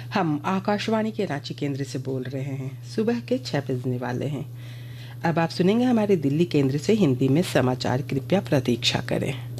हम आकाशवाणी के रांची केंद्र से बोल रहे हैं। सुबह के 6 बजने वाले हैं। अब आप सुनेंगे हमारे दिल्ली केंद्र से हिंदी में समाचार। कृपया प्रतीक्षा करें।